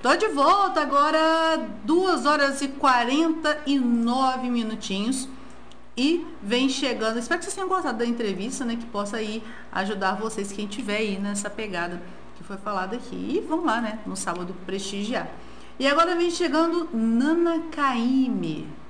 Tô de volta agora, 2 horas e 49 minutinhos. E vem chegando, espero que vocês tenham gostado da entrevista, né? Que possa aí ajudar vocês, quem tiver aí nessa pegada que foi falada aqui. E vamos lá, né? No sábado prestigiar. E agora vem chegando Nana Caymmi.